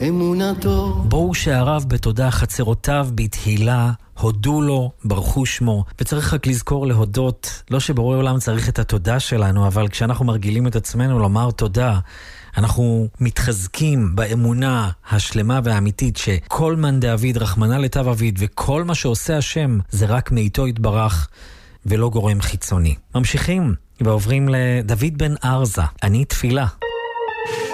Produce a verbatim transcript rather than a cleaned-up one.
אמונתו. בואו שעריו בתודה, חצרותיו בתהילה, הודו לו, ברכו שמו. וצריך רק לזכור להודות, לא שבורא עולם צריך את התודה שלנו, אבל כשאנחנו מרגילים את עצמנו לומר תודה, אנחנו מתחזקים באמונה השלמה והאמיתית שכל מן דאביד רחמנא לטב אביד, וכל מה שעושה השם זה רק מאיתו יתברך ולא גורם חיצוני. ממשיכים ועוברים לדוד בן ארזה, אני תפילה.